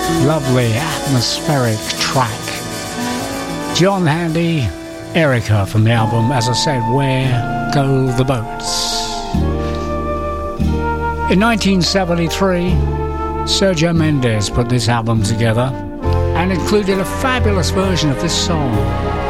Lovely atmospheric track. John Handy, Erica from the album, as I said, Where Go the Boats. In 1973, Sergio Mendes put this album together and included a fabulous version of this song.